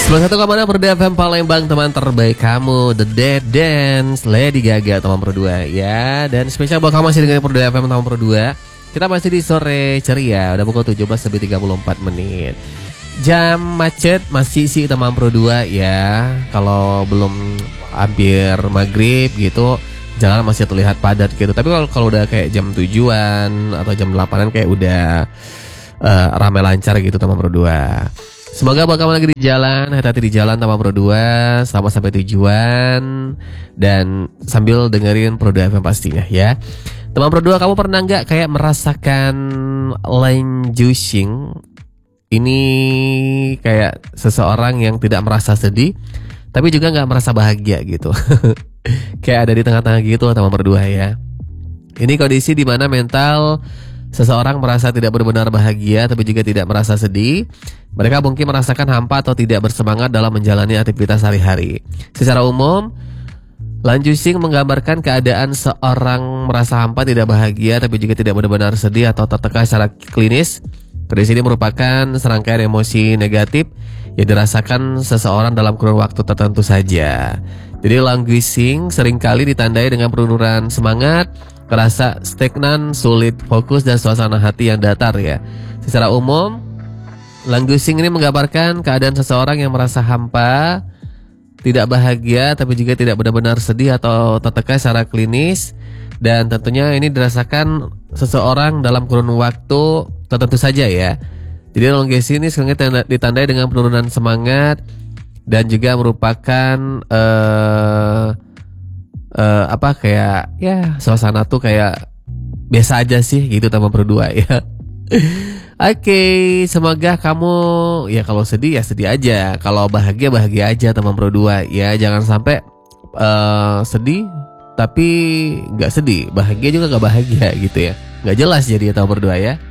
91,6 Pro FM Palembang, teman terbaik kamu, The Dead Dance, Lady Gaga, teman Pro 2 ya. Dan spesial buat kamu masih dengan Pro FM, teman Pro 2. Kita masih di sore ceria, udah pukul 17:34. Jam macet masih sih teman Pro 2 ya. Kalau belum hampir maghrib gitu, jalan masih terlihat padat gitu. Tapi kalau udah kayak jam 7-an atau jam 8-an kayak udah ramai lancar gitu teman Pro 2. Semoga buat kamu lagi di jalan, hati-hati di jalan teman Pro 2, selamat sampai tujuan dan sambil dengerin Pro 2 FM pastinya ya. Teman Pro 2, kamu pernah nggak kayak merasakan lanjushing? Ini kayak seseorang yang tidak merasa sedih tapi juga nggak merasa bahagia gitu. Kayak ada di tengah-tengah gitu teman Pro 2 ya. Ini kondisi di mana mental seseorang merasa tidak benar-benar bahagia tapi juga tidak merasa sedih. Mereka mungkin merasakan hampa atau tidak bersemangat dalam menjalani aktivitas sehari-hari. Secara umum, lanjushing menggambarkan keadaan seorang merasa hampa, tidak bahagia tapi juga tidak benar-benar sedih atau tertekan secara klinis. Kondisi ini merupakan serangkaian emosi negatif yang dirasakan seseorang dalam kurun waktu tertentu saja. Jadi languishing seringkali ditandai dengan penurunan semangat, kerasa stagnan, sulit fokus, dan suasana hati yang datar ya. Secara umum, languishing ini menggambarkan keadaan seseorang yang merasa hampa, tidak bahagia, tapi juga tidak benar-benar sedih atau tertekan secara klinis. Dan tentunya ini dirasakan seseorang dalam kurun waktu tertentu saja ya. Jadi languishing ini sebenarnya ditandai dengan penurunan semangat dan juga merupakan kayak ya suasana tuh kayak biasa aja sih gitu teman Pro 2 ya. Oke, semoga kamu ya kalau sedih ya sedih aja, kalau bahagia bahagia aja teman Pro 2 ya. Jangan sampai sedih tapi nggak sedih, bahagia juga nggak bahagia gitu ya, nggak jelas jadi teman Pro 2 ya.